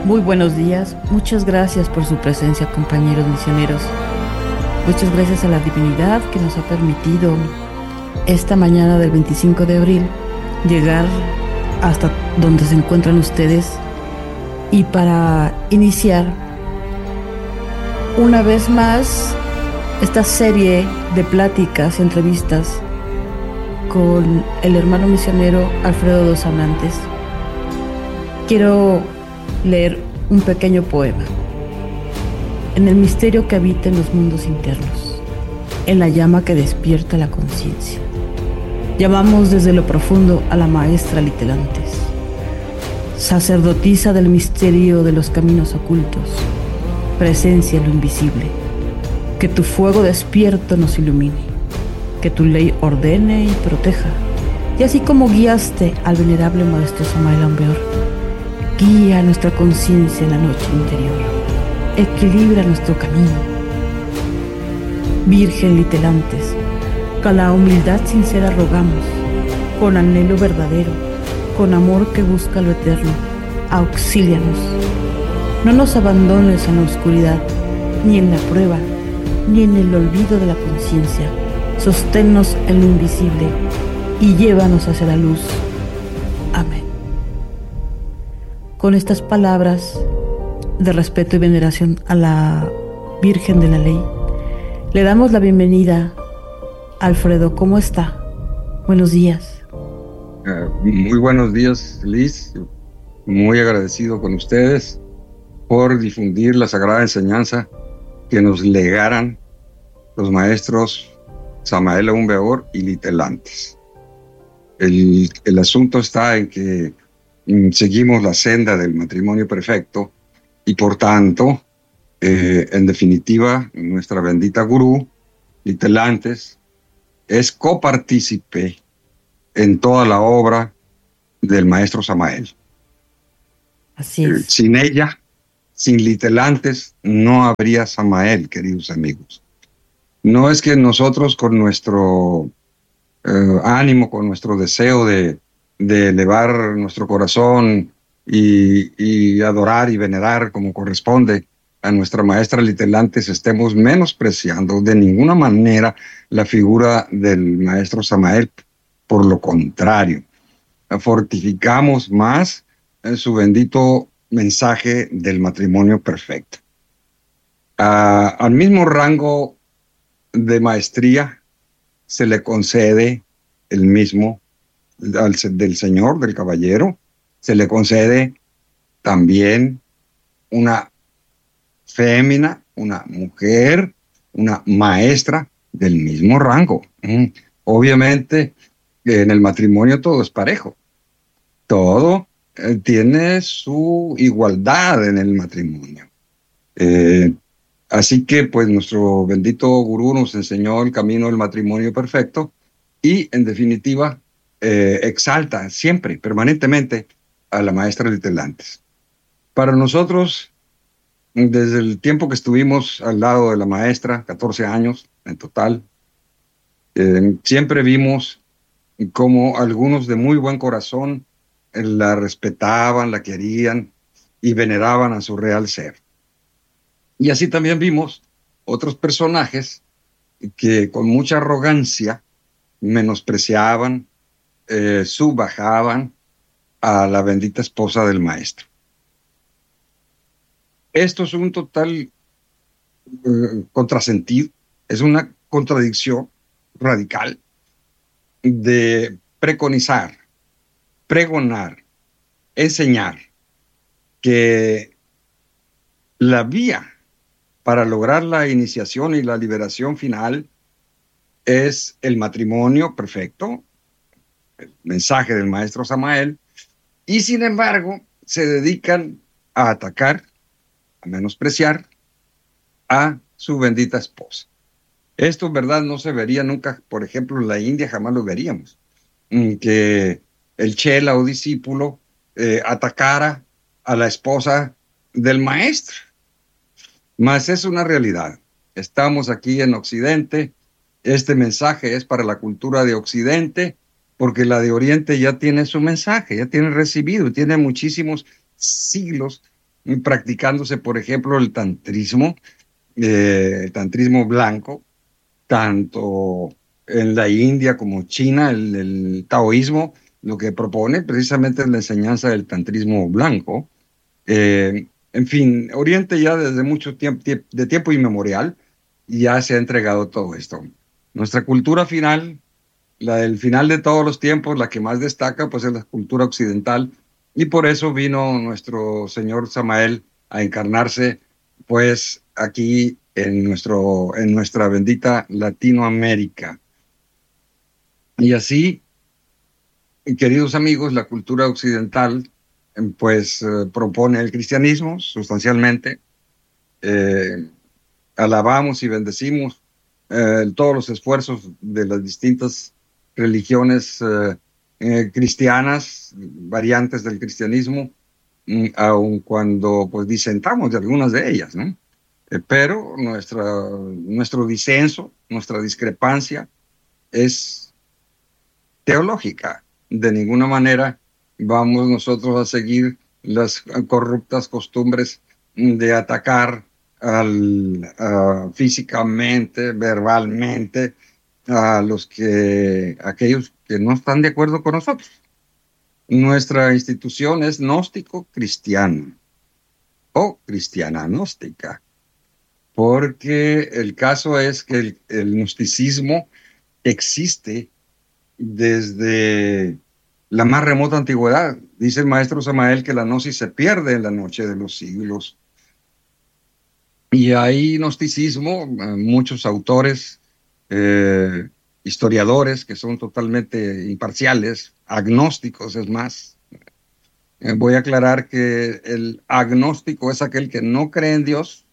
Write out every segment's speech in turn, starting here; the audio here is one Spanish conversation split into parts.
Muy buenos días, muchas gracias por su presencia, compañeros misioneros. Muchas gracias a la divinidad que nos ha permitido esta mañana del 25 de abril llegar hasta donde se encuentran ustedes y para iniciar una vez más esta serie de pláticas y entrevistas con el hermano misionero Alfredo dos Sanantes. Quiero leer un pequeño poema. En el misterio que habita en los mundos internos, en la llama que despierta la conciencia, llamamos desde lo profundo a la maestra Litelantes, sacerdotisa del misterio de los caminos ocultos, presencia en lo invisible. Que tu fuego despierto nos ilumine, que tu ley ordene y proteja, y así como guiaste al venerable maestro Samael Aun Weor, guía nuestra conciencia en la noche interior, equilibra nuestro camino. Virgen Litelantes, con la humildad sincera rogamos, con anhelo verdadero, con amor que busca lo eterno, auxílianos. No nos abandones en la oscuridad, ni en la prueba, ni en el olvido de la conciencia. Sosténnos en lo invisible y llévanos hacia la luz. Amén. Con estas palabras de respeto y veneración a la Virgen de la Ley, le damos la bienvenida. Alfredo, ¿cómo está? Buenos días. Muy buenos días, Liz. Muy agradecido con ustedes por difundir la sagrada enseñanza que nos legaran los maestros Samael Aun Weor y Litelantes. El asunto está en que seguimos la senda del matrimonio perfecto y por tanto, en definitiva, nuestra bendita gurú, Litelantes, es copartícipe en toda la obra del maestro Samael. Así es. Sin ella, sin Litelantes, no habría Samael, queridos amigos. No es que nosotros con nuestro ánimo, con nuestro deseo de elevar nuestro corazón y adorar y venerar como corresponde a nuestra maestra Litelantes, estemos menospreciando de ninguna manera la figura del maestro Samael. Por lo contrario, fortificamos más su bendito mensaje del matrimonio perfecto. Al mismo rango de maestría se le concede el mismo del señor, del caballero, se le concede también una fémina, una mujer, una maestra del mismo rango. Obviamente, en el matrimonio todo es parejo. Todo tiene su igualdad en el matrimonio. Así que, pues, nuestro bendito gurú nos enseñó el camino del matrimonio perfecto y, en definitiva, exalta siempre, permanentemente, a la maestra Litelantes. Para nosotros, desde el tiempo que estuvimos al lado de la maestra, 14 años en total, siempre vimos cómo algunos de muy buen corazón la respetaban, la querían y veneraban a su real ser. Y así también vimos otros personajes que con mucha arrogancia menospreciaban, subbajaban a la bendita esposa del maestro. Esto es un total contrasentido, es una contradicción radical de preconizar, pregonar, enseñar que la vía para lograr la iniciación y la liberación final es el matrimonio perfecto, el mensaje del maestro Samael, y sin embargo se dedican a atacar, a menospreciar a su bendita esposa. Esto en verdad no se vería nunca, por ejemplo, en la India jamás lo veríamos, que el chela o discípulo atacara a la esposa del maestro. Mas es una realidad. Estamos aquí en Occidente, este mensaje es para la cultura de Occidente, porque la de Oriente ya tiene su mensaje, ya tiene recibido, tiene muchísimos siglos practicándose, por ejemplo, el tantrismo blanco, tanto en la India como China, el taoísmo, lo que propone precisamente es la enseñanza del tantrismo blanco. En fin, Oriente ya desde mucho tiempo, de tiempo inmemorial, ya se ha entregado todo esto. Nuestra cultura final, la del final de todos los tiempos, la que más destaca, pues es la cultura occidental, y por eso vino nuestro Señor Samael a encarnarse, pues aquí en nuestra bendita Latinoamérica. Y así, queridos amigos, la cultura occidental, pues propone el cristianismo sustancialmente. Eh, Alabamos y bendecimos todos los esfuerzos de las distintas religiones cristianas, variantes del cristianismo, aun cuando pues disentamos de algunas de ellas, ¿no? Pero nuestro disenso, nuestra discrepancia es teológica. De ninguna manera vamos nosotros a seguir las corruptas costumbres de atacar físicamente, verbalmente, aquellos que no están de acuerdo con nosotros. Nuestra institución es gnóstico-cristiana o cristiana gnóstica, porque el caso es que el gnosticismo existe desde la más remota antigüedad. Dice el maestro Samael que la gnosis se pierde en la noche de los siglos. Y hay gnosticismo, muchos autores, historiadores que son totalmente imparciales, agnósticos es más. Voy a aclarar que el agnóstico es aquel que no cree en Dios,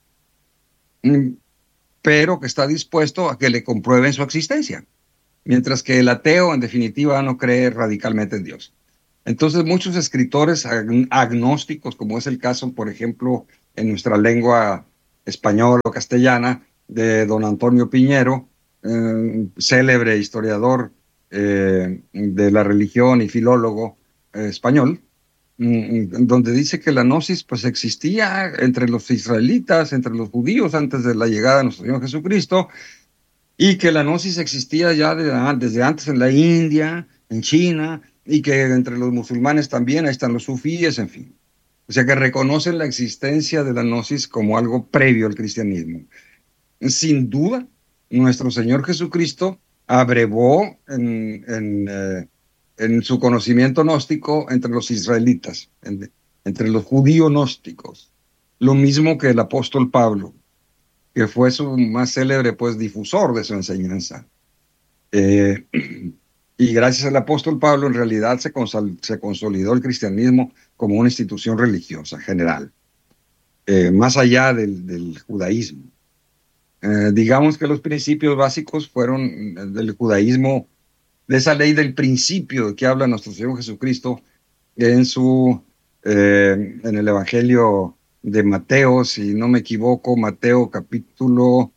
pero que está dispuesto a que le comprueben su existencia. Mientras que el ateo, en definitiva, no cree radicalmente en Dios. Entonces, muchos escritores agnósticos, como es el caso, por ejemplo, en nuestra lengua española o castellana, de don Antonio Piñero, célebre historiador de la religión y filólogo español, donde dice que la gnosis pues existía entre los israelitas, entre los judíos antes de la llegada de nuestro Señor Jesucristo, y que la gnosis existía ya desde antes en la India, en China, y que entre los musulmanes también, ahí están los sufíes, en fin. O sea que reconocen la existencia de la gnosis como algo previo al cristianismo. Sin duda, nuestro Señor Jesucristo abrevó en su conocimiento gnóstico entre los israelitas, entre los judíos gnósticos. Lo mismo que el apóstol Pablo, que fue su más célebre pues difusor de su enseñanza. Y gracias al apóstol Pablo en realidad se consolidó el cristianismo como una institución religiosa general, más allá del judaísmo. Digamos que los principios básicos fueron del judaísmo, de esa ley del principio que habla nuestro Señor Jesucristo en el Evangelio de Mateo, si no me equivoco, Mateo capítulo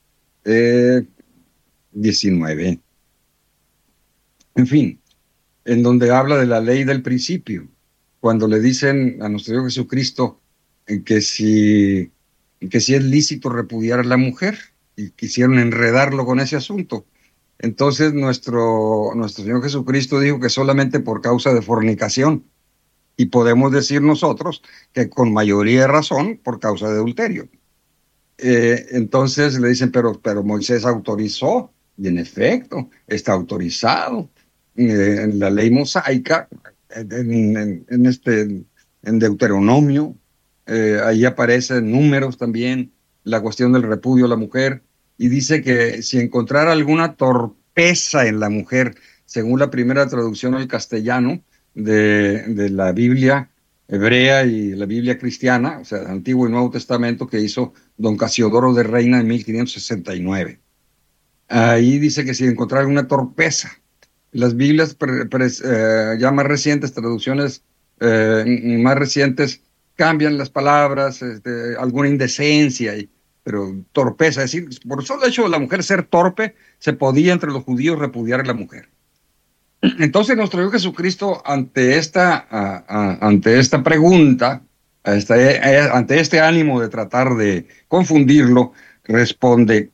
19. En fin, en donde habla de la ley del principio, cuando le dicen a nuestro Señor Jesucristo que si es lícito repudiar a la mujer, y quisieron enredarlo con ese asunto. Entonces nuestro Señor Jesucristo dijo que solamente por causa de fornicación, y podemos decir nosotros que con mayoría de razón por causa de adulterio. Entonces le dicen, pero Moisés autorizó, y en efecto está autorizado en la ley mosaica, en Deuteronomio, ahí aparece en Números también la cuestión del repudio a la mujer, y dice que si encontrara alguna torpeza en la mujer, según la primera traducción al castellano de la Biblia hebrea y la Biblia cristiana, o sea, Antiguo y Nuevo Testamento, que hizo don Casiodoro de Reina en 1569. Ahí dice que si encontrara alguna torpeza, las Biblias ya más recientes, traducciones más recientes, cambian las palabras, alguna indecencia, pero torpeza, es decir, por el solo hecho de la mujer ser torpe, se podía entre los judíos repudiar a la mujer. Entonces nuestro Señor Jesucristo, ante esta pregunta, Ante este ánimo de tratar de confundirlo, responde: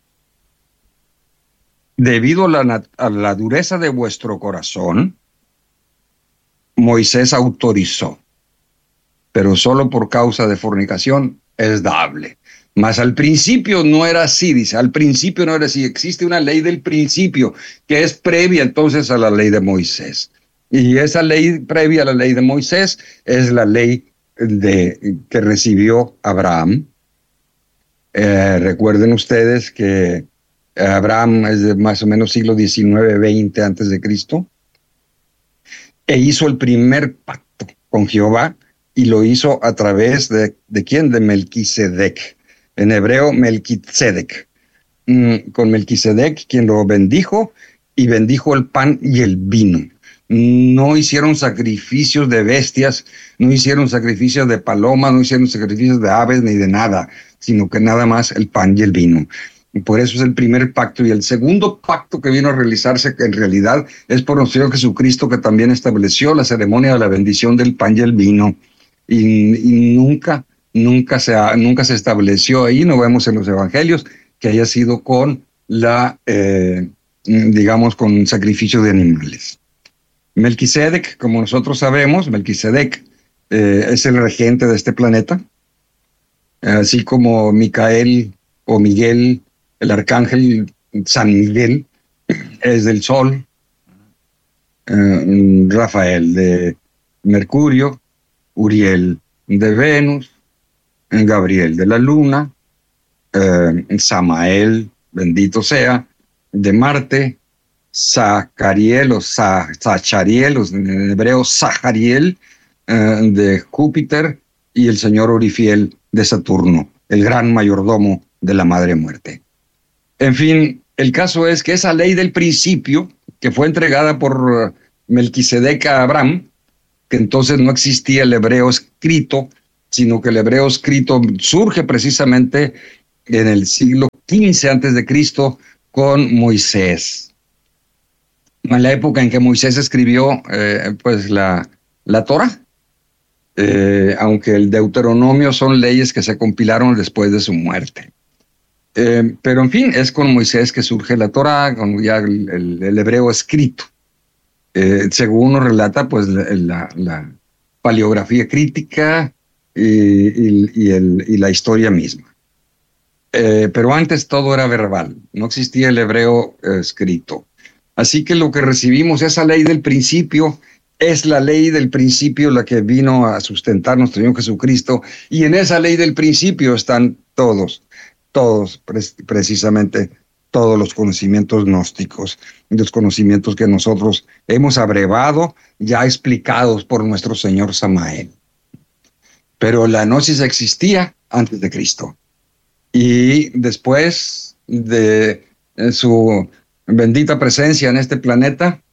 debido a la dureza de vuestro corazón, Moisés autorizó, pero solo por causa de fornicación es dable. Mas al principio no era así, dice, al principio no era así. Existe una ley del principio que es previa entonces a la ley de Moisés. Y esa ley previa a la ley de Moisés es la ley que recibió Abraham. Recuerden ustedes que Abraham es de más o menos siglo XIX, XX antes de Cristo, e hizo el primer pacto con Jehová, y lo hizo a través ¿de quién? De Melquisedec. En hebreo, Melquisedec. Con Melquisedec, quien lo bendijo, y bendijo el pan y el vino. No hicieron sacrificios de bestias, no hicieron sacrificios de palomas, no hicieron sacrificios de aves ni de nada, sino que nada más el pan y el vino. Y por eso es el primer pacto. Y el segundo pacto que vino a realizarse, que en realidad es por nuestro Señor Jesucristo, que también estableció la ceremonia de la bendición del pan y el vino. Y nunca se estableció ahí, no vemos en los evangelios, que haya sido con con sacrificio de animales. Melquisedec, como nosotros sabemos, Melquisedec es el regente de este planeta, así como Micael o Miguel, el arcángel San Miguel, es del Sol, Rafael de Mercurio, Uriel de Venus, Gabriel de la Luna, Samael, bendito sea, de Marte, Zacariel o Zachariel, o en hebreo Zachariel, de Júpiter, y el señor Orifiel de Saturno, el gran mayordomo de la Madre Muerte. En fin, el caso es que esa ley del principio, que fue entregada por Melquisedec a Abraham, que entonces no existía el hebreo escrito, sino que el hebreo escrito surge precisamente en el siglo XV antes de Cristo con Moisés. En la época en que Moisés escribió la Torá, aunque el Deuteronomio son leyes que se compilaron después de su muerte. Pero en fin, es con Moisés que surge la Torá, con ya el hebreo escrito. Según nos relata pues la paleografía crítica y la historia misma. Pero antes todo era verbal, no existía el hebreo escrito. Así que lo que recibimos, esa ley del principio, es la ley del principio la que vino a sustentar nuestro Señor Jesucristo, y en esa ley del principio están precisamente todos los conocimientos gnósticos, los conocimientos que nosotros hemos abrevado, ya explicados por nuestro Señor Samael. Pero la gnosis existía antes de Cristo. Y después de su bendita presencia en este planeta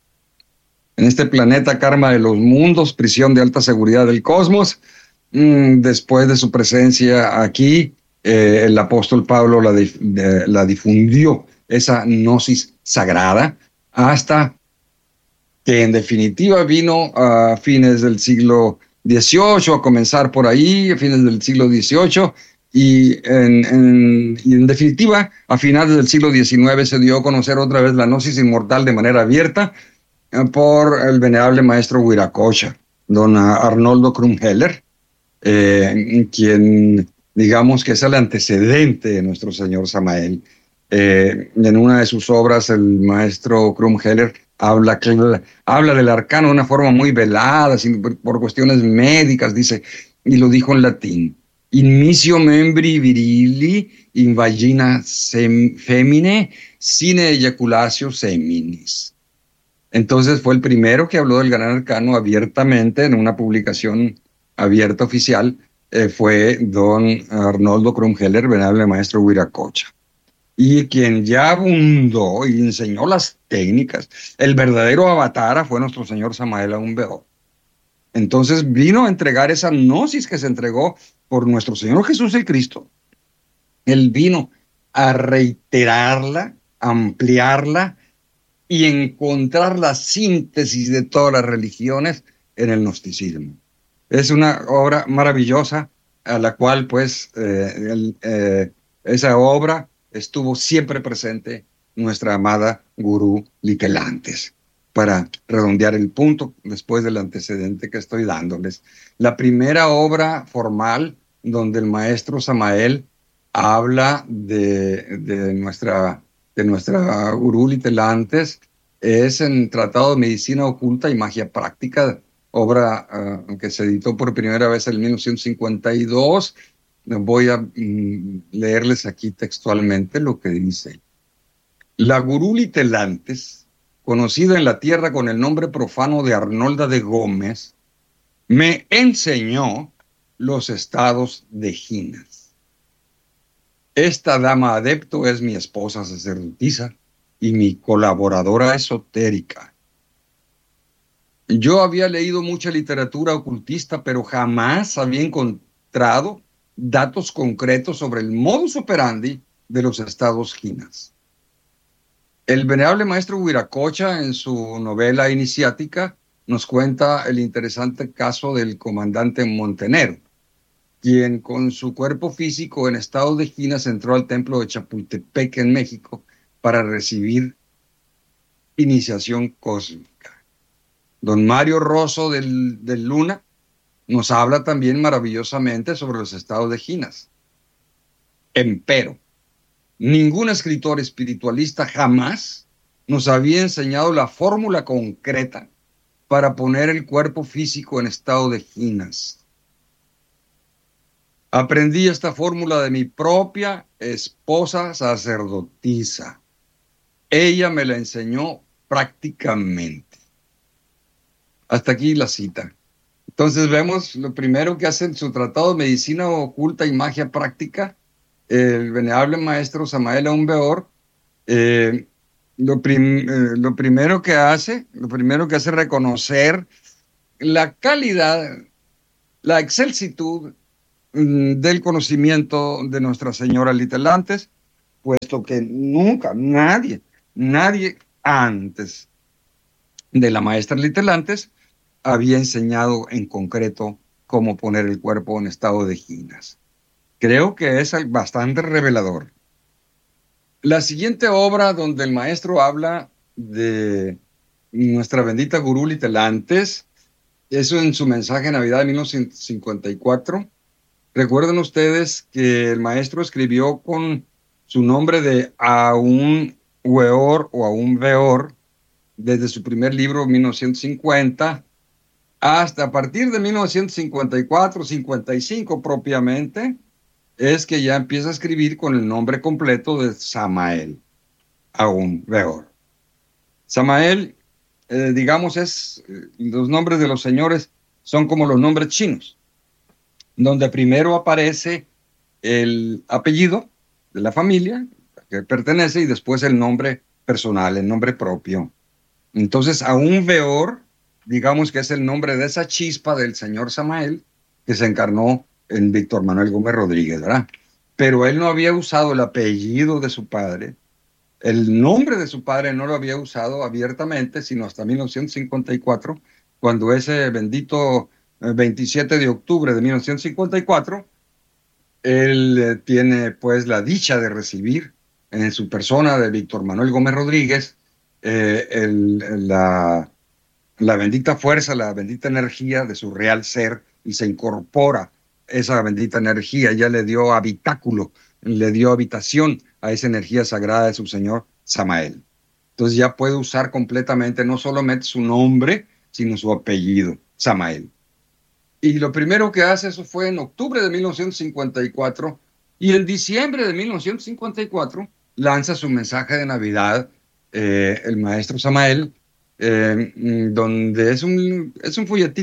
karma de los mundos, prisión de alta seguridad del cosmos, después de su presencia aquí, el apóstol Pablo la difundió, esa gnosis sagrada, hasta que en definitiva vino a fines del siglo XVIII, a comenzar por ahí, a fines del siglo XVIII, y en definitiva, a finales del siglo XIX se dio a conocer otra vez la gnosis inmortal de manera abierta por el venerable maestro Wiracocha, don Arnoldo Krumheller, quien digamos que es el antecedente de nuestro señor Samael. En una de sus obras, el maestro Krumheller habla del arcano de una forma muy velada, por cuestiones médicas, dice, y lo dijo en latín: in missio membri virili, in vagina femine, sine ejaculatio seminis. Entonces fue el primero que habló del gran arcano abiertamente en una publicación abierta oficial, fue don Arnoldo Krumheller, venerable maestro Wiracocha. Y quien ya abundó y enseñó las técnicas, el verdadero avatar, fue nuestro señor Samael Aún Weor. Entonces vino a entregar esa gnosis que se entregó por nuestro Señor Jesús el Cristo. Él vino a reiterarla, ampliarla y encontrar la síntesis de todas las religiones en el gnosticismo. Es una obra maravillosa a la cual pues esa obra estuvo siempre presente nuestra amada gurú Liquelantes. Para redondear el punto después del antecedente que estoy dándoles. La primera obra formal donde el maestro Samael habla de nuestra gurú Liquelantes es en Tratado de Medicina Oculta y Magia Práctica, obra que se editó por primera vez en 1952. Voy a leerles aquí textualmente lo que dice. La gurú Liquelantes, conocida en la tierra con el nombre profano de Arnolda de Gómez, me enseñó los estados de Ginas. Esta dama adepto es mi esposa sacerdotisa y mi colaboradora esotérica. Yo había leído mucha literatura ocultista, pero jamás había encontrado datos concretos sobre el modus operandi de los estados Ginas. El venerable maestro Huiracocha, en su novela iniciática, nos cuenta el interesante caso del comandante Montenero, quien con su cuerpo físico en estado de Ginas entró al templo de Chapultepec en México para recibir iniciación cósmica. Don Mario Rosso del Luna nos habla también maravillosamente sobre los estados de Ginas. Empero, ningún escritor espiritualista jamás nos había enseñado la fórmula concreta para poner el cuerpo físico en estado de Ginas. Aprendí esta fórmula de mi propia esposa sacerdotisa. Ella me la enseñó prácticamente. Hasta aquí la cita. Entonces vemos lo primero que hace en su Tratado de Medicina Oculta y Magia Práctica el venerable maestro Samael Aún Weor. Lo primero que hace es reconocer la calidad, la excelsitud del conocimiento de Nuestra Señora Liquelantes, puesto que nunca, nadie antes de la maestra Liquelantes había enseñado en concreto cómo poner el cuerpo en estado de Ginas. Creo que es bastante revelador. La siguiente obra donde el maestro habla de nuestra bendita gurú Liquelantes, eso en su mensaje de Navidad de 1954. Recuerden ustedes que el maestro escribió con su nombre de Aún Weor o Aún Weor desde su primer libro, 1950, hasta a partir de 1954, 55 propiamente, es que ya empieza a escribir con el nombre completo de Samael Aún Weor. Samael, digamos, los nombres de los señores son como los nombres chinos, donde primero aparece el apellido de la familia que pertenece y después el nombre personal, el nombre propio. Entonces, Aún Weor, digamos que es el nombre de esa chispa del señor Samael que se encarnó en Víctor Manuel Gómez Rodríguez, ¿verdad? Pero él no había usado el apellido de su padre, el nombre de su padre no lo había usado abiertamente, sino hasta 1954, cuando ese bendito 27 de octubre de 1954, él tiene pues la dicha de recibir en su persona de Víctor Manuel Gómez Rodríguez la bendita fuerza, la bendita energía de su real ser, y se incorpora esa bendita energía, ya le dio habitáculo, le dio habitación a esa energía sagrada de su señor Samael. Entonces ya puede usar completamente no solamente su nombre, sino su apellido, Samael. Y lo primero que hace, eso fue en octubre de 1954, y en diciembre de 1954 lanza su mensaje de Navidad, el maestro Samael, donde es un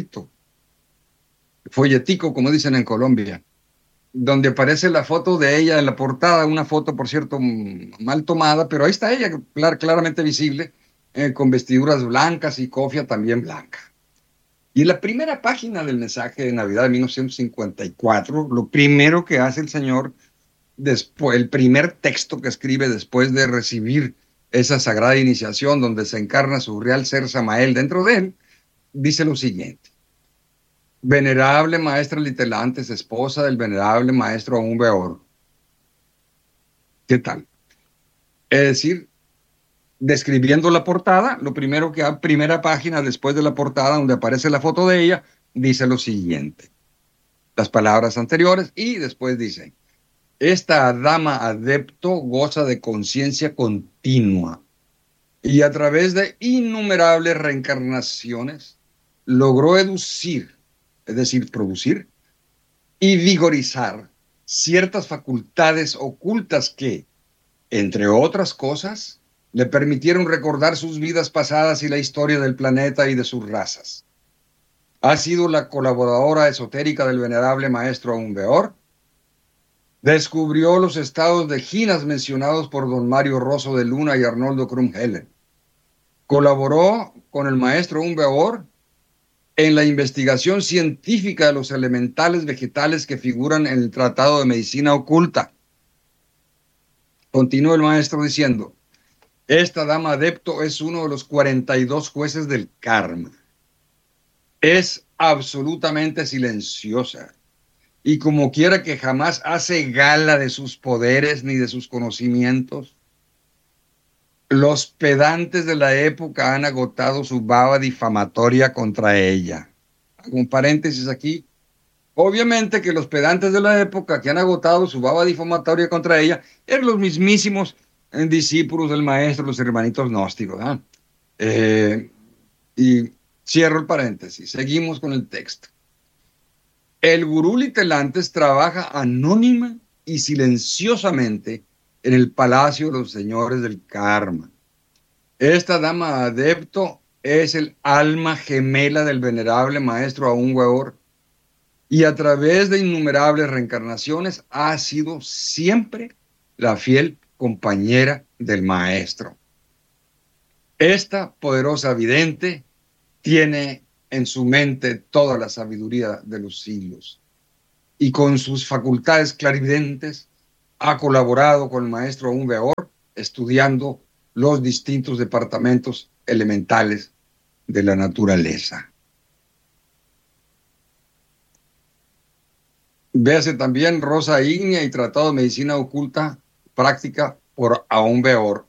folletico, como dicen en Colombia, donde aparece la foto de ella en la portada, una foto, por cierto, mal tomada, pero ahí está ella, claramente visible, con vestiduras blancas y cofia también blanca. Y en la primera página del mensaje de Navidad de 1954, lo primero que hace el señor, el primer texto que escribe después de recibir esa sagrada iniciación donde se encarna su real ser Samael dentro de él, dice lo siguiente: Venerable maestra Litelantes, esposa del venerable maestro Aún Weor. ¿Qué tal? Es decir, describiendo la portada, lo primero que primera página después de la portada, donde aparece la foto de ella, dice lo siguiente. Las palabras anteriores y después dice: esta dama adepto goza de conciencia continua y a través de innumerables reencarnaciones logró educir, es decir, producir y vigorizar ciertas facultades ocultas que, entre otras cosas, le permitieron recordar sus vidas pasadas y la historia del planeta y de sus razas. Ha sido la colaboradora esotérica del venerable maestro Aún Weor. Descubrió los estados de Ginas mencionados por don Mario Rosso de Luna y Arnoldo Krumheller. Colaboró con el maestro Aún Weor en la investigación científica de los elementales vegetales que figuran en el Tratado de Medicina Oculta. Continúa el maestro diciendo: esta dama adepto es uno de los 42 jueces del karma. Es absolutamente silenciosa y como quiera que jamás hace gala de sus poderes ni de sus conocimientos. Los pedantes de la época han agotado su baba difamatoria contra ella. Hago un paréntesis aquí. Obviamente que los pedantes de la época que han agotado su baba difamatoria contra ella eran los mismísimos discípulos del maestro, los hermanitos gnósticos. Y cierro el paréntesis. Seguimos con el texto. El gurú Litelantes trabaja anónima y silenciosamente en el palacio de los señores del karma. Esta dama adepto es el alma gemela del venerable maestro Aún Weor y a través de innumerables reencarnaciones ha sido siempre la fiel compañera del maestro. Esta poderosa vidente tiene en su mente toda la sabiduría de los siglos y con sus facultades clarividentes ha colaborado con el maestro Aún Weor estudiando los distintos departamentos elementales de la naturaleza. Véase también Rosa Ígnea y Tratado de Medicina Oculta Práctica por Aún Weor.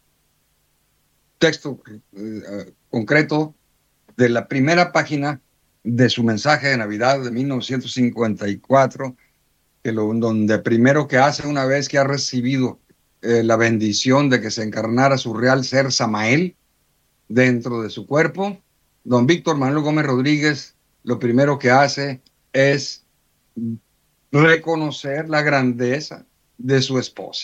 Texto concreto de la primera página de su mensaje de Navidad de 1954, donde primero que hace, una vez que ha recibido la bendición de que se encarnara su real ser Samael dentro de su cuerpo, don Víctor Manuel Gómez Rodríguez lo primero que hace es reconocer la grandeza de su esposa.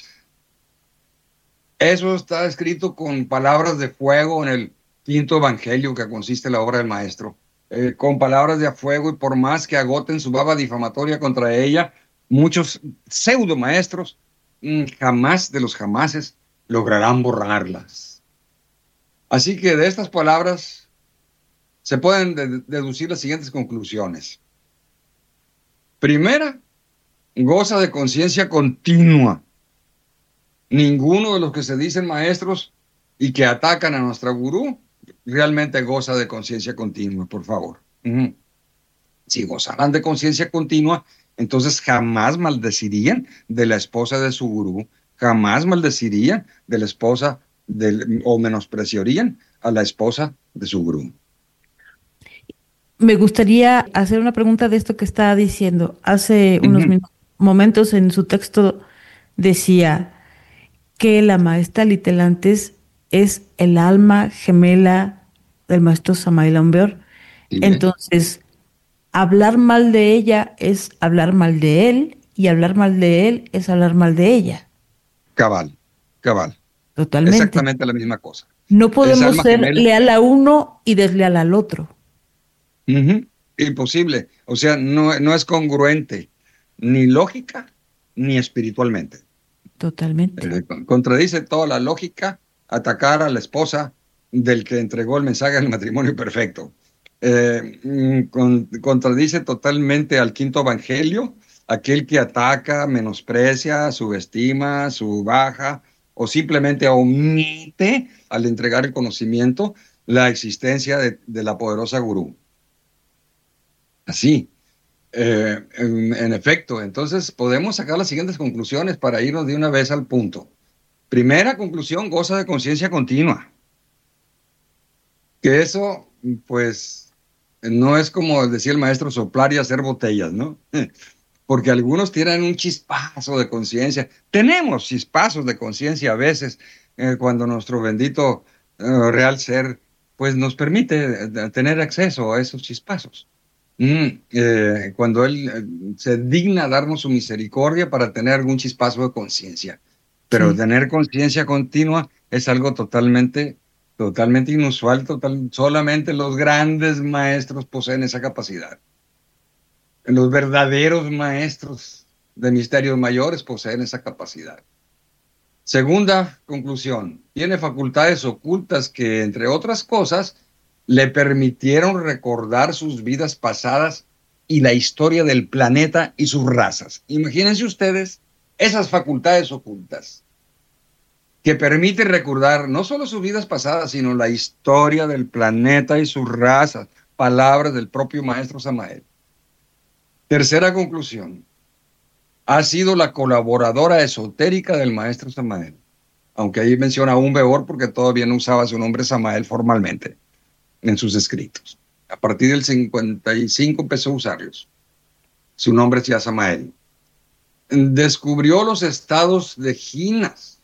Eso está escrito con palabras de fuego en el quinto evangelio que consiste en la obra del maestro. Con palabras de fuego, y por más que agoten su baba difamatoria contra ella, muchos pseudo maestros jamás de los jamases lograrán borrarlas. Así que de estas palabras se pueden deducir las siguientes conclusiones. Primera, goza de conciencia continua. Ninguno de los que se dicen maestros y que atacan a nuestra gurú realmente goza de conciencia continua, por favor. Si gozaran de conciencia continua, entonces jamás maldecirían de la esposa de su gurú, jamás maldecirían de la esposa o menospreciarían a la esposa de su gurú. Me gustaría hacer una pregunta de esto que está diciendo. Hace unos momentos en su texto decía que la maestra Litelantes es el alma gemela del maestro Samael Aún Weor. Entonces, hablar mal de ella es hablar mal de él, y hablar mal de él es hablar mal de ella. Cabal. Totalmente. Exactamente la misma cosa. No podemos ser leal a uno y desleal al otro. Imposible. O sea, no es congruente, ni lógica, ni espiritualmente. Totalmente. Contradice toda la lógica atacar a la esposa del que entregó el mensaje del matrimonio perfecto. Contradice totalmente al quinto evangelio, aquel que ataca, menosprecia, subestima, subaja o simplemente omite al entregar el conocimiento la existencia de la poderosa gurú. Así. En efecto, entonces podemos sacar las siguientes conclusiones para irnos de una vez al punto. Primera conclusión, goza de conciencia continua. Que eso, pues, no es como decía el maestro, soplar y hacer botellas, ¿no? Porque algunos tienen un chispazo de conciencia. Tenemos chispazos de conciencia a veces cuando nuestro bendito real ser, pues, nos permite tener acceso a esos chispazos. Cuando Él se digna darnos su misericordia para tener algún chispazo de conciencia. Pero Sí. tener conciencia continua es algo totalmente inusual, solamente los grandes maestros poseen esa capacidad. Los verdaderos maestros de misterios mayores poseen esa capacidad. Segunda conclusión, tiene facultades ocultas que, entre otras cosas, le permitieron recordar sus vidas pasadas y la historia del planeta y sus razas. Imagínense ustedes esas facultades ocultas que permiten recordar no solo sus vidas pasadas, sino la historia del planeta y sus razas, palabras del propio maestro Samael. Tercera conclusión, ha sido la colaboradora esotérica del maestro Samael, aunque ahí menciona un Beor porque todavía no usaba su nombre Samael formalmente en sus escritos. A partir del 55 empezó a usarlos. Su nombre es ya Samael. Descubrió los estados de Ginas.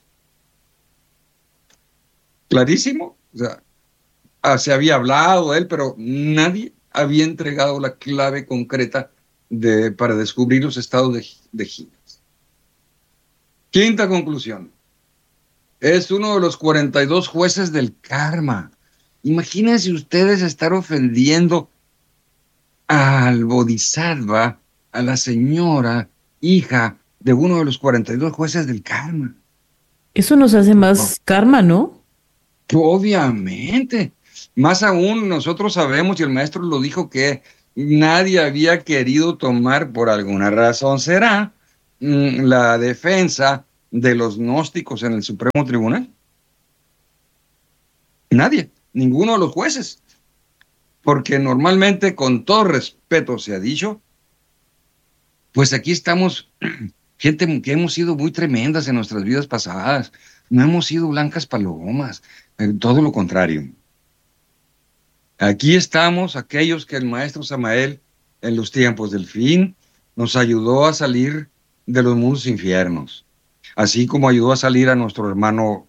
Clarísimo. O sea, se había hablado de él, pero nadie había entregado la clave concreta para descubrir los estados de Ginas. Quinta conclusión. Es uno de los 42 jueces del karma. Imagínense ustedes estar ofendiendo al Bodhisattva, a la señora, hija de uno de los 42 jueces del karma. Eso nos hace más karma, ¿no? Obviamente. Más aún, nosotros sabemos, y el maestro lo dijo, que nadie había querido tomar, por alguna razón será, la defensa de los gnósticos en el Supremo Tribunal. Nadie, ninguno de los jueces. Porque normalmente, con todo respeto se ha dicho, pues aquí estamos, gente que hemos sido muy tremendas en nuestras vidas pasadas. No hemos sido blancas palomas, todo lo contrario. Aquí estamos aquellos que el maestro Samael, en los tiempos del fin, nos ayudó a salir de los mundos infiernos, así como ayudó a salir a nuestro hermano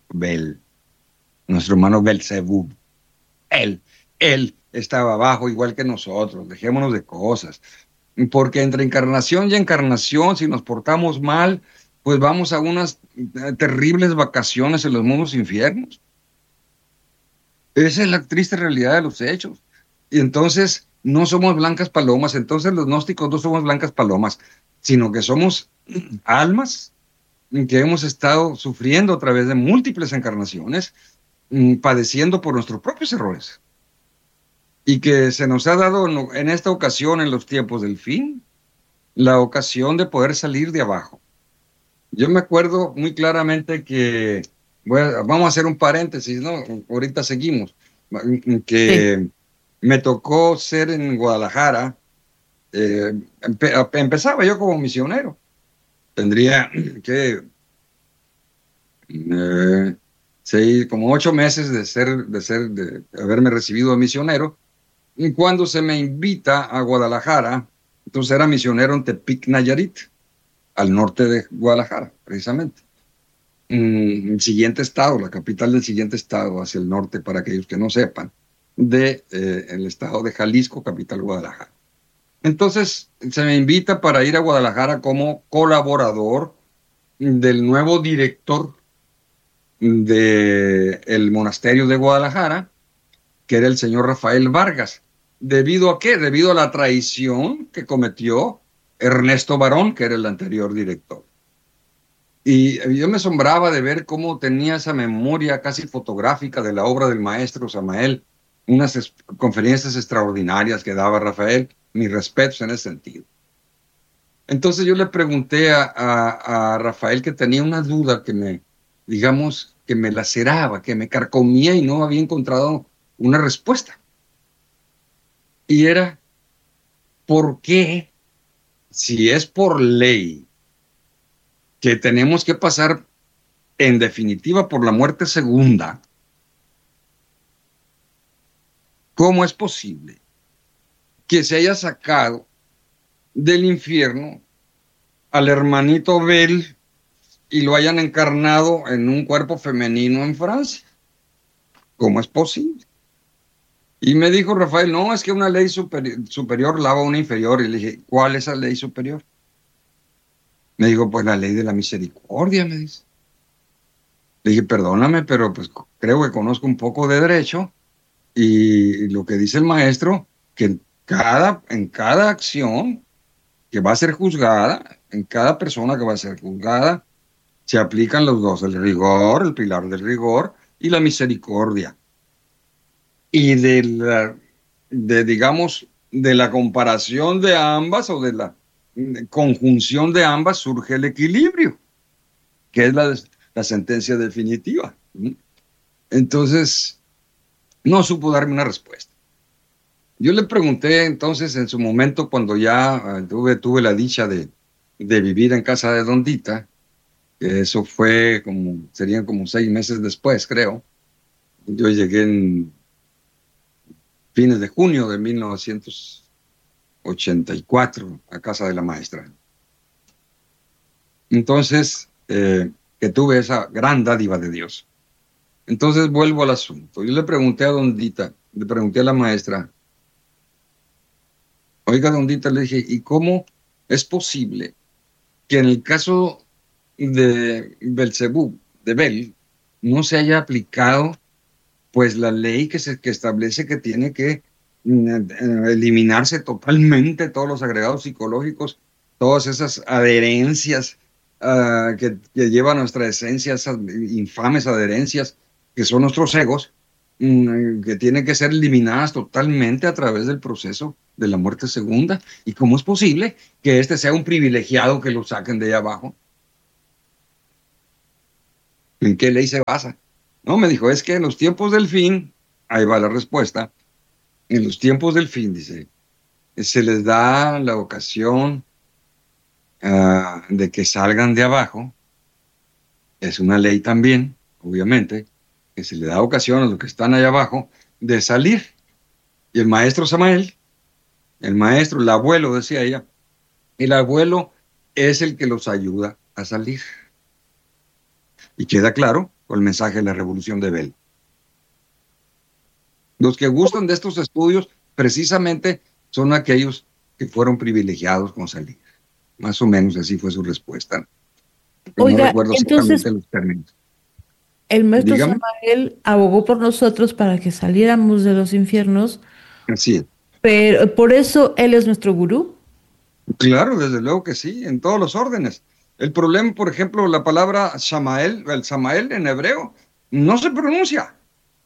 Belzebub. Él estaba abajo igual que nosotros, dejémonos de cosas. Porque entre encarnación y encarnación, si nos portamos mal, pues vamos a unas terribles vacaciones en los mundos infiernos. Esa es la triste realidad de los hechos. Y entonces no somos blancas palomas, entonces los gnósticos no somos blancas palomas, sino que somos almas que hemos estado sufriendo a través de múltiples encarnaciones, padeciendo por nuestros propios errores. Y que se nos ha dado en esta ocasión, en los tiempos del fin, la ocasión de poder salir de abajo. Yo me acuerdo muy claramente que, vamos a hacer un paréntesis, ¿no? Ahorita seguimos, que Sí. me tocó ser en Guadalajara, empezaba yo como misionero, tendría que como 8 meses de haberme recibido de misionero. Y cuando se me invita a Guadalajara, entonces era misionero en Tepic, Nayarit, al norte de Guadalajara, precisamente. El siguiente estado, la capital del siguiente estado, hacia el norte, para aquellos que no sepan, el estado de Jalisco, capital Guadalajara. Entonces se me invita para ir a Guadalajara como colaborador del nuevo director del monasterio de Guadalajara, que era el señor Rafael Vargas. ¿Debido a qué? Debido a la traición que cometió Ernesto Barón, que era el anterior director. Y yo me asombraba de ver cómo tenía esa memoria casi fotográfica de la obra del maestro Samael, unas conferencias extraordinarias que daba Rafael, mis respetos en ese sentido. Entonces yo le pregunté a Rafael, que tenía una duda que me laceraba, que me carcomía y no había encontrado una respuesta. Y era, ¿por qué, si es por ley, que tenemos que pasar en definitiva por la muerte segunda, cómo es posible que se haya sacado del infierno al hermanito Bel y lo hayan encarnado en un cuerpo femenino en Francia? ¿Cómo es posible? Y me dijo Rafael, no, es que una ley superior lava a una inferior. Y le dije, ¿cuál es la ley superior? Me dijo, pues la ley de la misericordia, me dice. Le dije, perdóname, pero pues creo que conozco un poco de derecho y lo que dice el maestro, que en cada acción que va a ser juzgada, en cada persona que va a ser juzgada, se aplican los dos, el rigor, el pilar del rigor y la misericordia. Y digamos, de la comparación de ambas o de la conjunción de ambas surge el equilibrio, que es la sentencia definitiva. Entonces, no supo darme una respuesta. Yo le pregunté entonces en su momento, cuando ya tuve la dicha de vivir en casa de Don Dita, que eso serían como 6 meses después, creo. Yo llegué en fines de junio de 1984 a casa de la maestra. Entonces, que tuve esa gran dádiva de Dios. Entonces vuelvo al asunto. Yo le pregunté a Don Dita, le pregunté a la maestra, oiga, Don Dita, le dije, ¿y cómo es posible que en el caso de Belcebú, de Bel, no se haya aplicado pues la ley que establece que tiene que eliminarse totalmente todos los agregados psicológicos, todas esas adherencias que llevan nuestra esencia, esas infames adherencias que son nuestros egos, que tienen que ser eliminadas totalmente a través del proceso de la muerte segunda? ¿Y cómo es posible que este sea un privilegiado que lo saquen de ahí abajo? ¿En qué ley se basa? No, me dijo, es que en los tiempos del fin, ahí va la respuesta, en los tiempos del fin, dice, se les da la ocasión de que salgan de abajo. Es una ley también, obviamente, que se le da ocasión a los que están allá abajo de salir. Y el maestro Samael, el abuelo, decía ella, el abuelo es el que los ayuda a salir. Y queda claro con el mensaje de la revolución de Bel. Los que gustan de estos estudios precisamente son aquellos que fueron privilegiados con salir. Más o menos así fue su respuesta. Pero Oiga, no recuerdo entonces exactamente los términos. el maestro Dígame. Samael abogó por nosotros para que saliéramos de los infiernos, Así es. pero por eso él es nuestro gurú. Claro, desde luego que sí, en todos los órdenes. El problema, por ejemplo, la palabra Samael, el Samael en hebreo, no se pronuncia.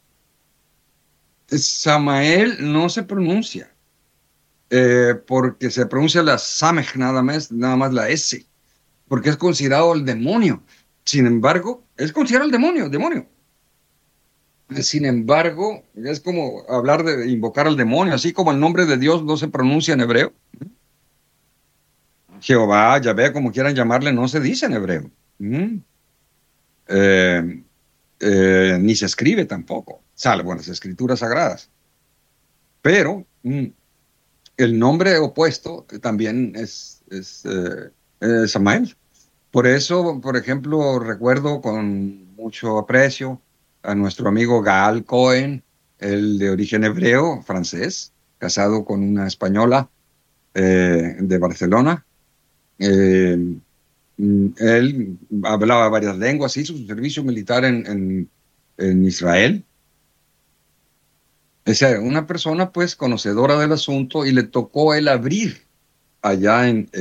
Samael no se pronuncia, porque se pronuncia la Samej nada más la S, porque es considerado el demonio. Sin embargo, es considerado el demonio. Sin embargo, es como hablar de invocar al demonio, así como el nombre de Dios no se pronuncia en hebreo. Jehová, Yahvé, como quieran llamarle, no se dice en hebreo. Ni se escribe tampoco, salvo en las escrituras sagradas. Pero el nombre opuesto también es Samael. Por eso, por ejemplo, recuerdo con mucho aprecio a nuestro amigo Gaal Cohen, el de origen hebreo, francés, casado con una española de Barcelona. Él hablaba varias lenguas, hizo su servicio militar en Israel. O sea, una persona pues conocedora del asunto, y le tocó él abrir allá en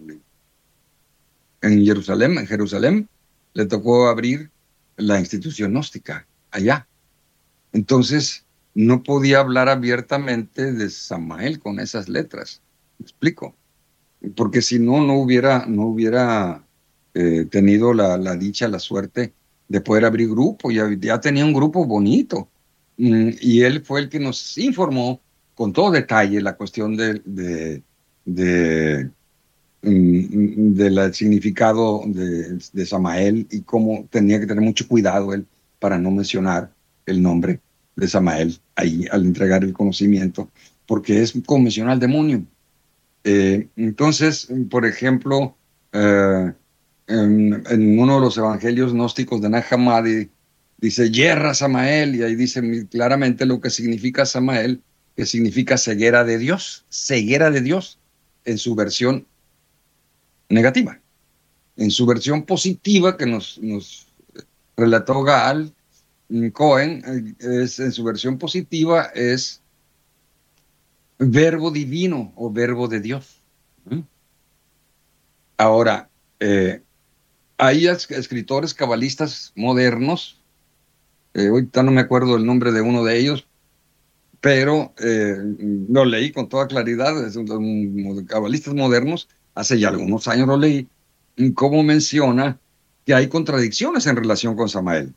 Jerusalén, le tocó abrir la institución gnóstica allá. Entonces, no podía hablar abiertamente de Samael con esas letras. ¿Me explico? Porque si no, no hubiera tenido la dicha, la suerte de poder abrir grupo. Ya tenía un grupo bonito. Y él fue el que nos informó con todo detalle la cuestión de de, del significado de Samael y cómo tenía que tener mucho cuidado él para no mencionar el nombre de Samael ahí al entregar el conocimiento, porque es como mencionar al demonio. Entonces, por ejemplo, en uno de los evangelios gnósticos de Nag Hammadi dice, yerra Samael, y ahí dice claramente lo que significa Samael, que significa ceguera de Dios, en su versión negativa. En su versión positiva, que nos relató Gaal Cohen, en su versión positiva es verbo divino o verbo de Dios. Ahora, hay escritores cabalistas modernos, ahorita no me acuerdo el nombre de uno de ellos, pero lo leí con toda claridad, es cabalistas modernos, hace ya algunos años lo leí, cómo menciona que hay contradicciones en relación con Samael.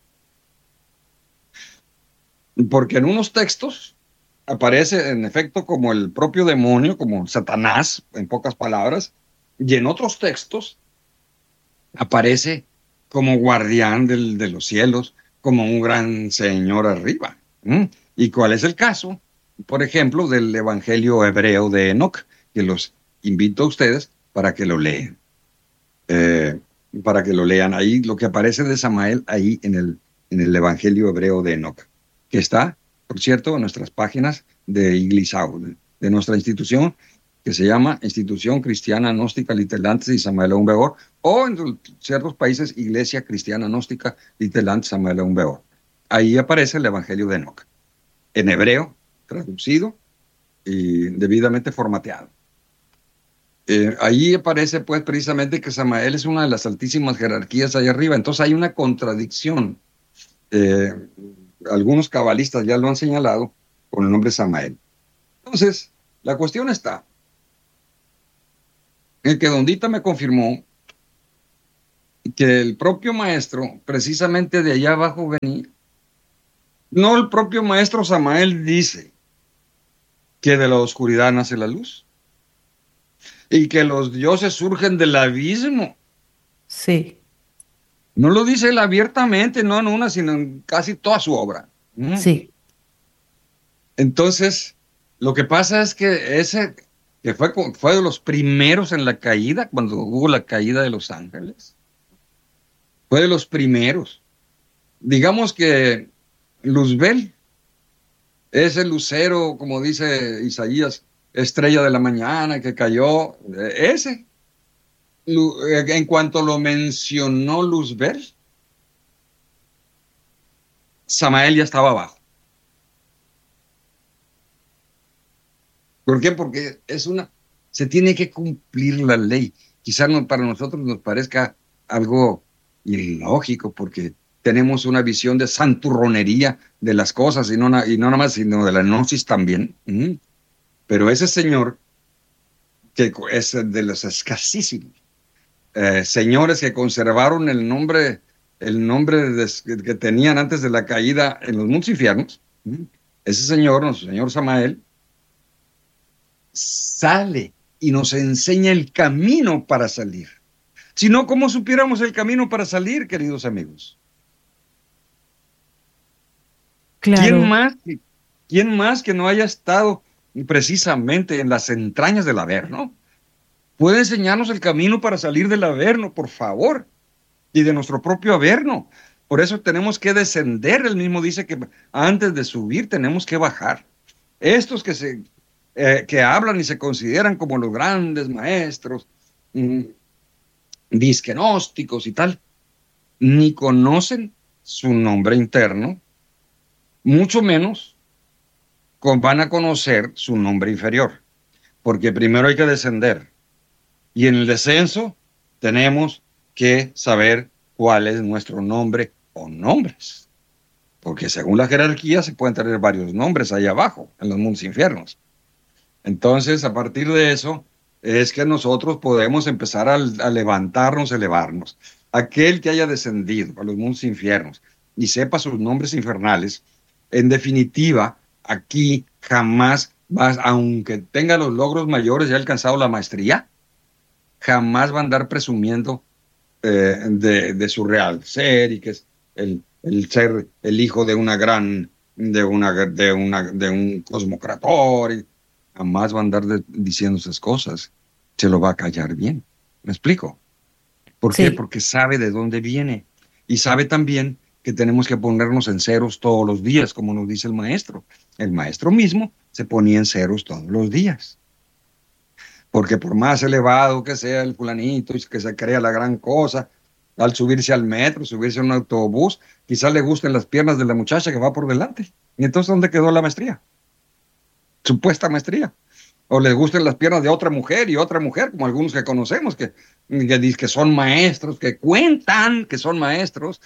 Porque en unos textos aparece en efecto como el propio demonio, como Satanás, en pocas palabras, y en otros textos aparece como guardián de los cielos, como un gran señor arriba. ¿Y cuál es el caso? Por ejemplo, del Evangelio hebreo de Enoc, que los invito a ustedes para que lo lean. Para que lo lean ahí, lo que aparece de Samael ahí en el Evangelio hebreo de Enoc, que está, por cierto, en nuestras páginas de Iglisau, de nuestra institución, que se llama Institución Cristiana Gnóstica Litelantes y Samael Aún Beor, o en ciertos países, Iglesia Cristiana Gnóstica Litelantes Samael Aún Beor. Ahí aparece el Evangelio de Enoc, en hebreo, traducido y debidamente formateado. Ahí aparece pues precisamente que Samael es una de las altísimas jerarquías allá arriba, entonces hay una contradicción. Algunos cabalistas ya lo han señalado con el nombre Samael. Entonces, la cuestión está en que Dondita me confirmó que el propio maestro, precisamente de allá abajo venía. No, el propio maestro Samael dice que de la oscuridad nace la luz y que los dioses surgen del abismo. Sí. No lo dice él abiertamente, no en una, sino en casi toda su obra. Sí. Entonces, lo que pasa es que ese que fue de los primeros en la caída, cuando hubo la caída de los ángeles, fue de los primeros. Digamos que Luzbel es el lucero, como dice Isaías, estrella de la mañana que cayó. Ese, en cuanto lo mencionó Luzbel, Samael ya estaba abajo. ¿Por qué? Porque se tiene que cumplir la ley. Quizás para nosotros nos parezca algo ilógico, porque tenemos una visión de santurronería de las cosas, y no nada más, sino de la gnosis también. Pero ese señor, que es de los escasísimos señores que conservaron el nombre que tenían antes de la caída en los mundos infiernos, ese señor, nuestro señor Samael, sale y nos enseña el camino para salir. Si no, ¿cómo supiéramos el camino para salir, queridos amigos? Claro. ¿Quién más que no haya estado precisamente en las entrañas del Averno puede enseñarnos el camino para salir del Averno, por favor? Y de nuestro propio Averno. Por eso tenemos que descender. Él mismo dice que antes de subir tenemos que bajar. Estos que hablan y se consideran como los grandes maestros, disquenósticos y tal, ni conocen su nombre interno, mucho menos van a conocer su nombre inferior, porque primero hay que descender, y en el descenso tenemos que saber cuál es nuestro nombre o nombres, porque según la jerarquía se pueden tener varios nombres ahí abajo, en los mundos infiernos. Entonces, a partir de eso, es que nosotros podemos empezar a levantarnos, elevarnos. Aquel que haya descendido a los mundos infiernos y sepa sus nombres infernales, en definitiva, aquí jamás aunque tenga los logros mayores y ha alcanzado la maestría, jamás va a andar presumiendo de su real ser y que es el ser el hijo de una gran, de un cosmocrator. Y jamás va a andar diciendo esas cosas. Se lo va a callar bien. ¿Me explico? ¿Por qué? Sí, Porque sabe de dónde viene y sabe también que tenemos que ponernos en ceros todos los días, como nos dice el maestro. El maestro mismo se ponía en ceros todos los días. Porque por más elevado que sea el fulanito y que se crea la gran cosa, al subirse al metro, subirse a un autobús, quizás le gusten las piernas de la muchacha que va por delante. ¿Y entonces dónde quedó la maestría? Supuesta maestría. O le gusten las piernas de otra mujer, como algunos que conocemos, que son maestros, que cuentan que son maestros,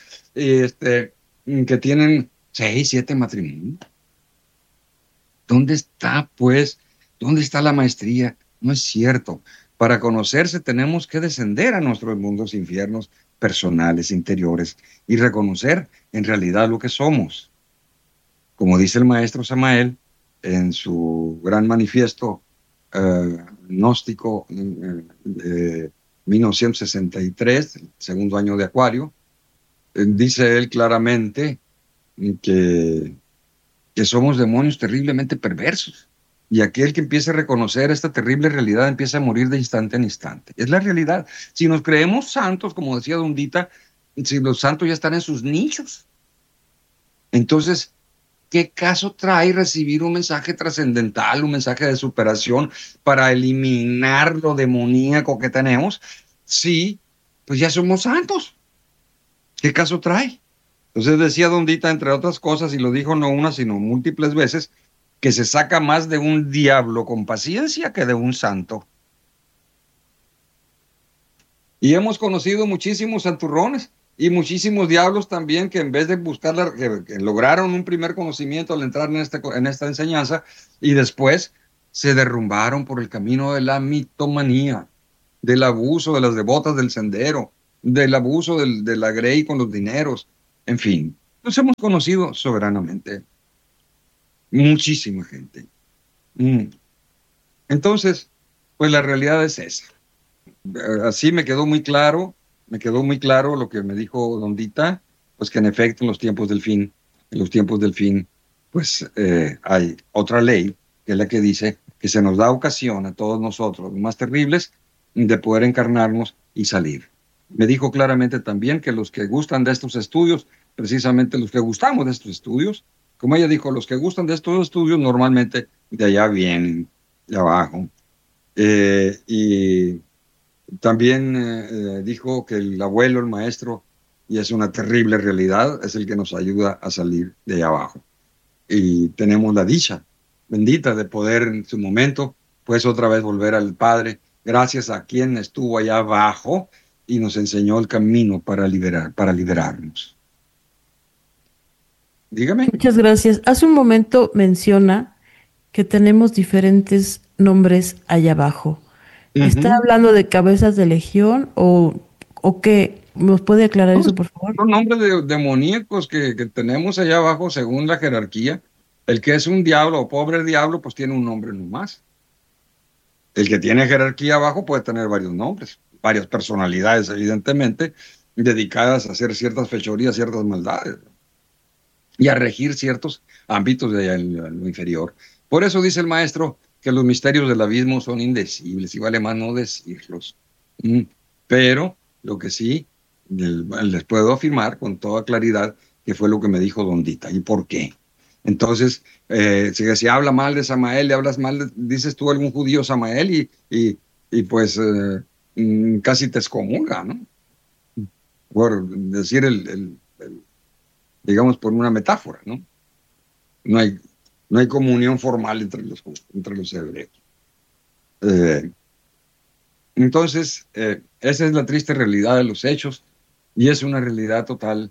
que tienen 6, 7 matrimonios. ¿Dónde está, pues? ¿Dónde está la maestría? No es cierto. Para conocerse tenemos que descender a nuestros mundos infiernos personales, interiores, y reconocer en realidad lo que somos. Como dice el maestro Samael en su gran manifiesto gnóstico de 1963, el segundo año de Acuario, dice él claramente que somos demonios terriblemente perversos. Y aquel que empiece a reconocer esta terrible realidad empieza a morir de instante en instante. Es la realidad. Si nos creemos santos, como decía Dondita, si los santos ya están en sus nichos, entonces, ¿qué caso trae recibir un mensaje trascendental, un mensaje de superación para eliminar lo demoníaco que tenemos? Sí, pues ya somos santos. ¿Qué caso trae? Entonces decía Dondita, entre otras cosas, y lo dijo no una, sino múltiples veces, que se saca más de un diablo con paciencia que de un santo. Y hemos conocido muchísimos santurrones y muchísimos diablos también que en vez de buscar, que lograron un primer conocimiento al entrar en esta enseñanza y después se derrumbaron por el camino de la mitomanía, del abuso de las devotas del sendero, del abuso de la grey con los dineros, en fin. Nos hemos conocido soberanamente. Muchísima gente. Entonces, pues la realidad es esa. Así me quedó muy claro lo que me dijo Dondita, pues que en efecto en los tiempos del fin, pues hay otra ley, que es la que dice que se nos da ocasión a todos nosotros, los más terribles, de poder encarnarnos y salir. Me dijo claramente también que los que gustan de estos estudios, precisamente los que gustamos de estos estudios, como ella dijo, los que gustan de estos estudios normalmente de allá vienen, de abajo. Y también dijo que el abuelo, el maestro, y es una terrible realidad, es el que nos ayuda a salir de allá abajo. Y tenemos la dicha bendita de poder en su momento, pues otra vez volver al Padre, gracias a quien estuvo allá abajo y nos enseñó el camino para liberarnos. Dígame. muchas gracias. Hace un momento menciona que tenemos diferentes nombres allá abajo. ¿Está Ujú. hablando de cabezas de legión o qué? ¿Nos puede aclarar No, eso, por favor? son nombres demoníacos que tenemos allá abajo según la jerarquía. El que es un diablo o pobre diablo, pues tiene un nombre nomás. El que tiene jerarquía abajo puede tener varios nombres, varias personalidades, evidentemente, dedicadas a hacer ciertas fechorías, ciertas maldades y a regir ciertos ámbitos de allá en lo inferior. Por eso dice el maestro que los misterios del abismo son indecibles y vale más no decirlos. Pero lo que sí les puedo afirmar con toda claridad que fue lo que me dijo Dondita. ¿Y por qué? Entonces, si habla mal de Samael, le hablas mal, dices tú algún judío Samael y pues casi te excomulga, ¿no? Por decir digamos, por una metáfora, ¿no? No hay, no hay comunión formal entre los hebreos. Eh, entonces, esa es la triste realidad de los hechos y es una realidad total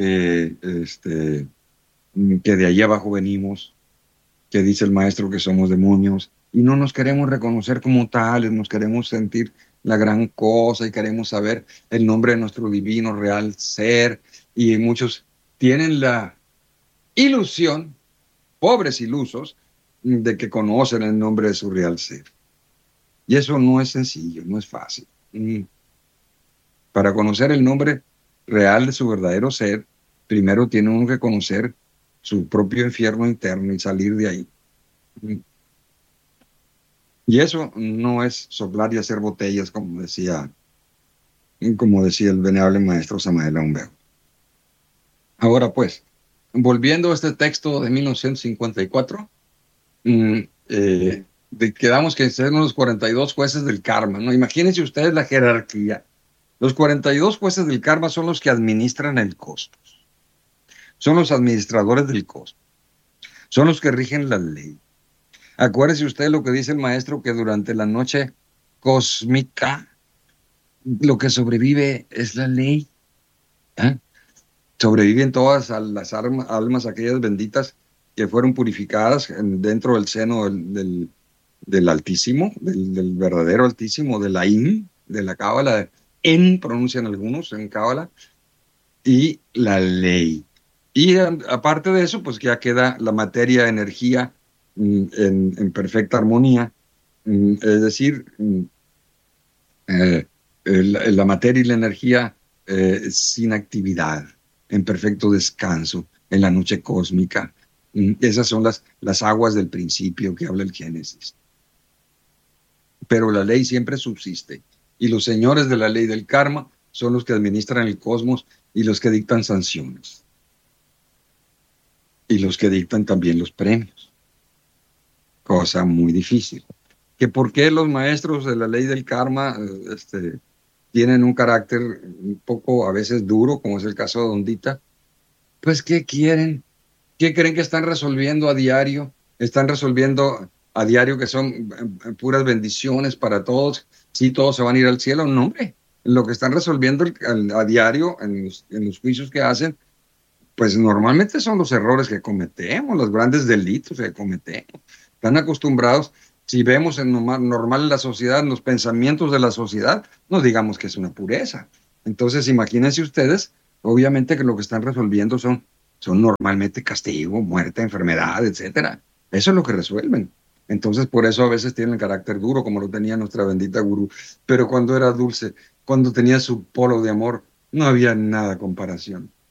que de allí abajo venimos, que dice el maestro que somos demonios y no nos queremos reconocer como tales, nos queremos sentir la gran cosa y queremos saber el nombre de nuestro divino real ser y muchos tienen la ilusión, pobres ilusos, de que conocen el nombre de su real ser. Y eso no es sencillo, no es fácil. Para conocer el nombre real de su verdadero ser, primero tiene uno que conocer su propio infierno interno y salir de ahí. Y eso no es soplar y hacer botellas, como decía el venerable maestro Samael Aumberto. Ahora pues, volviendo a este texto de 1954, quedamos que son los 42 jueces del karma, ¿no? Imagínense ustedes la jerarquía. Los 42 jueces del karma son los que administran el cosmos. Son los administradores del cosmos. Son los que rigen la ley. Acuérdese usted lo que dice el maestro, que durante la noche cósmica lo que sobrevive es la ley. ¿Eh? Sobreviven todas las almas, aquellas benditas que fueron purificadas dentro del seno del Altísimo, del verdadero Altísimo, de la In, de la Cábala. En pronuncian algunos en Cábala, y la ley. Y aparte de eso, pues ya queda la materia, energía en perfecta armonía, es decir, la materia y la energía sin actividad, en perfecto descanso, en la noche cósmica. Esas son las aguas del principio que habla el Génesis. Pero la ley siempre subsiste, y los señores de la ley del karma son los que administran el cosmos y los que dictan sanciones. Y los que dictan también los premios. Cosa muy difícil. Que por qué los maestros de la ley del karma tienen un carácter un poco a veces duro, como es el caso de Ondita. Pues, ¿qué quieren? ¿Qué creen que están resolviendo a diario? Están resolviendo a diario que son puras bendiciones para todos. Sí, todos se van a ir al cielo. No, hombre. Lo que están resolviendo a diario en los juicios que hacen, pues normalmente son los errores que cometemos, los grandes delitos que cometemos. Están acostumbrados, si vemos normal en la sociedad, en los pensamientos de la sociedad, no digamos que es una pureza. Entonces, imagínense ustedes, obviamente que lo que están resolviendo son normalmente castigo, muerte, enfermedad, etcétera. Eso es lo que resuelven. Entonces, por eso a veces tienen carácter duro, como lo tenía nuestra bendita gurú. Pero cuando era dulce, cuando tenía su polo de amor, no había nada comparación.